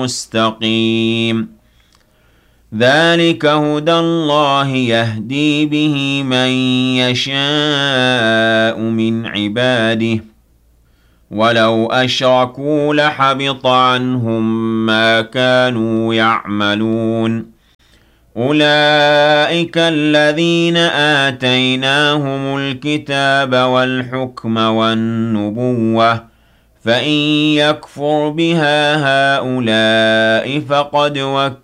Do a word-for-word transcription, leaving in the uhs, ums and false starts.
مستقيم ذلك هدى الله يهدي به من يشاء من عباده ولو أشركوا لحبط عنهم ما كانوا يعملون أولئك الذين آتيناهم الكتاب والحكم والنبوة فإن يكفر بها هؤلاء فقد وكلوا